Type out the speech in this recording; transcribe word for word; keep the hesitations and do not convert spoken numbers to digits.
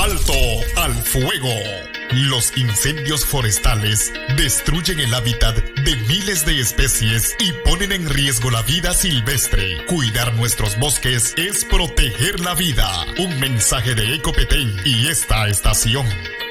¡Alto al fuego! Los incendios forestales destruyen el hábitat de miles de especies y ponen en riesgo la vida silvestre. Cuidar nuestros bosques es proteger la vida. Un mensaje de Ecopetén y esta estación.